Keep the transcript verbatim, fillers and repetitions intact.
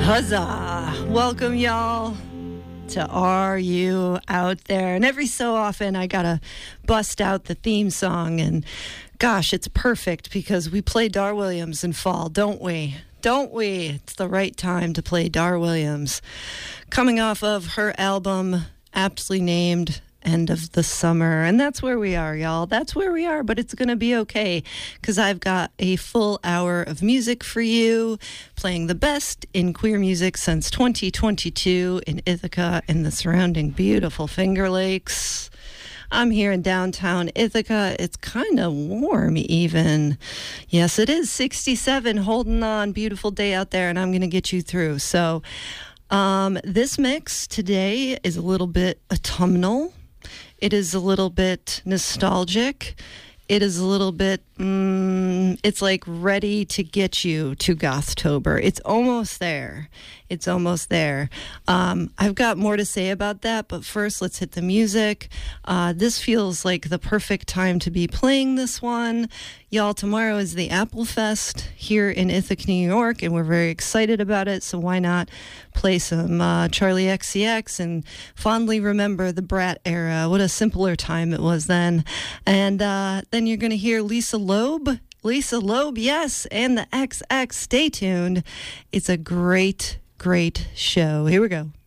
Huzzah! Welcome, y'all, to Are You Out There? And every so often, I gotta bust out the theme song. And gosh, it's perfect because we play Dar Williams in fall, don't we? Don't we? It's the right time to play Dar Williams. Coming off of her album, aptly named End of the Summer. And that's where we are, y'all. That's where we are, but it's going to be okay because I've got a full hour of music for you, playing the best in queer music since twenty twenty-two in Ithaca and the surrounding beautiful Finger Lakes. I'm here in downtown Ithaca. It's kind of warm even. Yes, it is sixty-seven. Holding on. Beautiful day out there, and I'm going to get you through. So um, this mix today is a little bit autumnal. It is a little bit nostalgic. It is a little bit, mm, it's like ready to get you to Gothtober. It's almost there. It's almost there. Um, I've got more to say about that, but first let's hit the music. Uh, this feels like the perfect time to be playing this one. Y'all, tomorrow is the Apple Fest here in Ithaca, New York, and we're very excited about it, so why not play some uh, Charlie X C X and fondly remember the Brat era. What a simpler time it was then. And uh, then you're going to hear Lisa Loeb. Lisa Loeb, yes, and the X X. Stay tuned. It's a great, great show. Here we go.